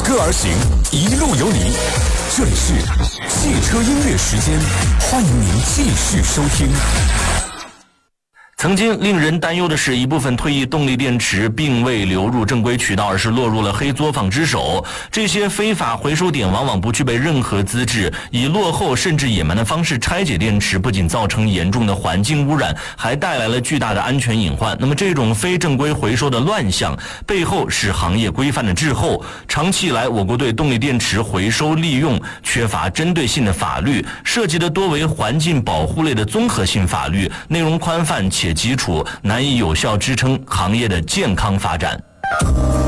歌而行，一路有你。这里是汽车音乐时间，欢迎您继续收听。 曾经令人担忧的是，一部分退役动力电池并未流入正规渠道，而是落入了黑作坊之手。这些非法回收点往往不具备任何资质，以落后甚至野蛮的方式拆解电池，不仅造成严重的环境污染，还带来了巨大的安全隐患。那么这种非正规回收的乱象背后是行业规范的滞后。长期以来，我国对动力电池回收利用缺乏针对性的法律，涉及的多为环境保护类的综合性法律，内容宽泛且基础，难以有效支撑行业的健康发展。